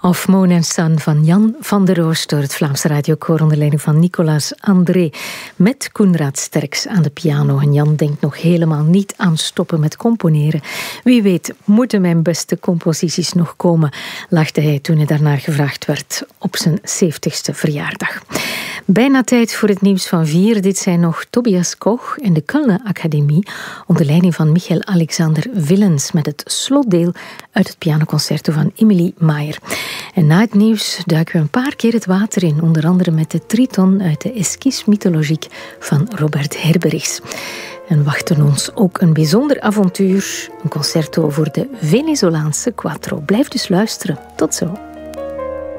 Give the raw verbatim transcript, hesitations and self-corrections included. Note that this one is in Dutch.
Of Moon and Sun van Jan van der Roos door het Vlaamse radiokoor onder leiding van Nicolas André met Koenraad Sterks aan de piano. En Jan denkt nog helemaal niet aan stoppen met componeren. Wie weet moeten mijn beste composities nog komen, lachte hij toen hij daarnaar gevraagd werd op zijn zeventigste verjaardag. Bijna tijd voor het nieuws van vier. Dit zijn nog Tobias Koch en de Kölner Academie onder leiding van Michael Alexander Willens met het slotdeel uit het pianoconcerto van Emilie Maier. En na het nieuws duiken we een paar keer het water in, onder andere met de Triton uit de Esquisse mythologique van Robert Herbergs. En wachten ons ook een bijzonder avontuur, een concerto voor de Venezolaanse Quattro. Blijf dus luisteren. Tot zo.